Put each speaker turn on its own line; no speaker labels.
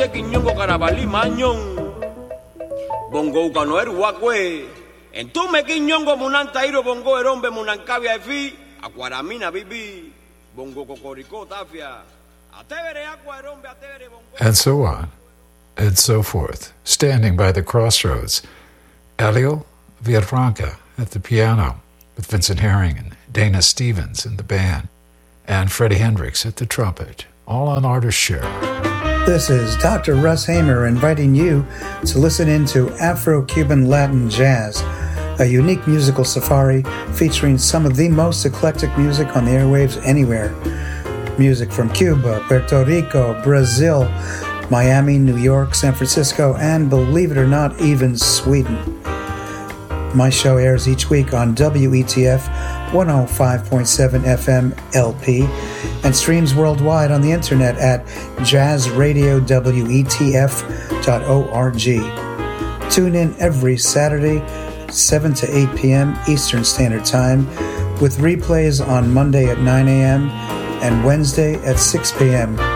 Kinyongo Karabali Mañón Bongo Kanoeru Wakwe Entume Kinyongo Munantairo Bongo Erombe Munankabia Efi Aquaramina Bibi Bongo Kokoriko Tafia Atevere Aqua Erombe Atevere Bongo.
And so on, and so forth, standing by the crossroads. Elio Villafranca at the piano with Vincent Herring and Dana Stevens in the band, and Freddie Hendrix at the trumpet, all on Artist Share.
This is Dr. Russ Hamer inviting you to listen into Afro-Cuban Latin Jazz, a unique musical safari featuring some of the most eclectic music on the airwaves anywhere. Music from Cuba, Puerto Rico, Brazil, Miami, New York, San Francisco, and believe it or not, even Sweden. My show airs each week on WETF 105.7 FM LP and streams worldwide on the internet at jazzradiowetf.org. Tune in every Saturday, 7 to 8 p.m. Eastern Standard Time, with replays on Monday at 9 a.m. and Wednesday at 6 p.m.